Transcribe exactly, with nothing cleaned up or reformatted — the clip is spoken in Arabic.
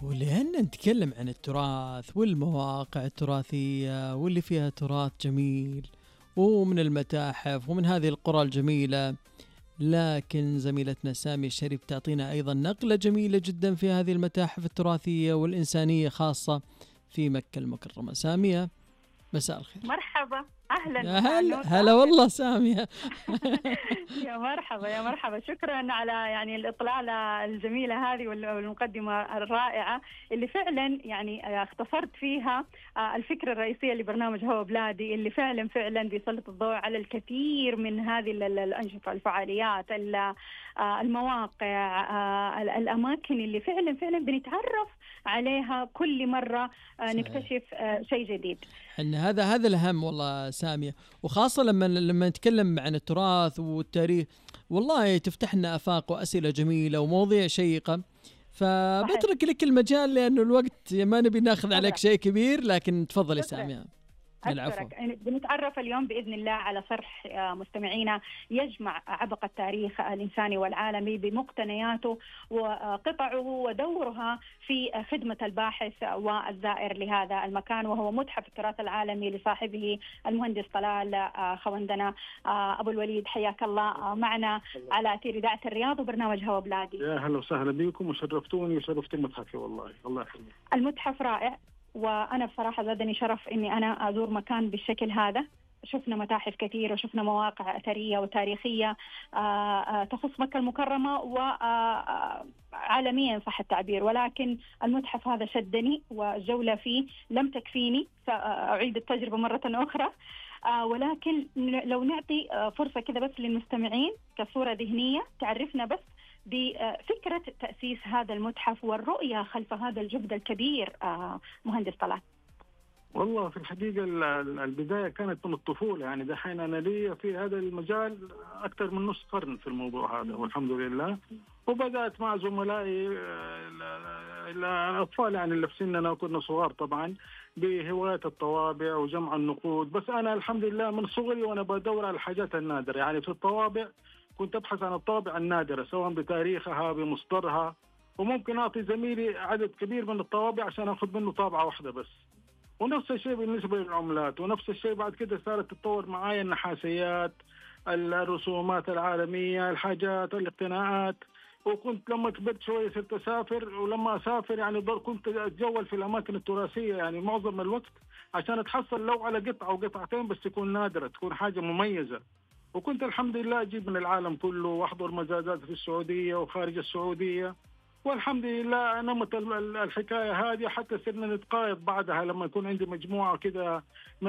ولأن نتكلم عن التراث والمواقع التراثية واللي فيها تراث جميل ومن المتاحف ومن هذه القرى الجميلة، لكن زميلتنا سامية الشريف تعطينا أيضا نقلة جميلة جدا في هذه المتاحف التراثية والإنسانية خاصة في مكة المكرمة. سامية، مساء الخير. مرحبا، أهلا يا هلا وسهلا. هلا والله سامية. يا مرحبا يا مرحبا، شكرا على يعني الإطلالة الجميلة هذه والمقدمة الرائعة اللي فعلا يعني اختصرت فيها الفكرة الرئيسية لبرنامج هوا بلادي، اللي فعلا فعلا بيسلط الضوء على الكثير من هذه الأنشطة، الفعاليات، المواقع، الأماكن اللي فعلا فعلا بنتعرف عليها كل مرة، نكتشف شيء جديد. ان هذا هذا الأهم والله سامية، وخاصة لما لما نتكلم عن التراث والتاريخ والله تفتح لنا آفاق وأسئلة جميلة ومواضيع شيقة. فبترك لك المجال لأنه الوقت ما نبي ناخذ عليك شيء كبير، لكن تفضلي سامية. العفو. بنتعرف اليوم بإذن الله على صرح مستمعينا يجمع عبق التاريخ الإنساني والعالمي بمقتنياته وقطعه ودورها في خدمة الباحث والزائر لهذا المكان، وهو متحف التراث العالمي لصاحبه المهندس طلال خوندنا. أبو الوليد، حياك الله معنا على أثير إذاعة الرياض وبرنامج هوا بلادي. يا هلا وسهلا بكم وشرفتوني وشرفت المتحف والله. الله يخليك. المتحف رائع، وأنا بصراحة زادني شرف إني أنا أزور مكان بالشكل هذا. شفنا متاحف كثيرة وشفنا مواقع أثرية وتاريخية تخص مكة المكرمة وعالميا صح التعبير، ولكن المتحف هذا شدني والجولة فيه لم تكفيني، سأعيد التجربة مرة أخرى. ولكن لو نعطي فرصة كذا بس للمستمعين كصورة ذهنية تعرفنا بس بفكرة تأسيس هذا المتحف والرؤية خلف هذا الجهد الكبير، مهندس طلال. والله في الحقيقة البداية كانت من الطفولة، يعني دحين أنا لي في هذا المجال أكثر من نصف قرن في الموضوع هذا والحمد لله. وبدأت مع زملائي الأطفال يعني اللي في سننا كنا صغار طبعا بهواية الطوابع وجمع النقود، بس أنا الحمد لله من صغري وأنا بدور على الحاجات النادرة. يعني في الطوابع كنت أبحث عن الطوابع النادرة سواء بتاريخها بمصدرها، وممكن أعطي زميلي عدد كبير من الطوابع عشان أخذ منه طابعة واحدة بس. ونفس الشيء بالنسبة للعملات، ونفس الشيء بعد كده صارت تتطور معايا النحاسيات، الرسومات العالمية، الحاجات، الاقتناءات. وكنت لما كبرت شوية صرت أسافر، ولما أسافر يعني كنت أتجول في الأماكن التراثية يعني معظم الوقت عشان أتحصل لو على قطعة أو قطعتين بس تكون نادرة، تكون حاجة مميزة. وكنت الحمد لله أجيب من العالم كله وأحضر مزادات في السعودية وخارج السعودية، والحمد لله نمت الحكاية هذه حتى صرنا نتقايض بعدها لما يكون عندي مجموعة كده من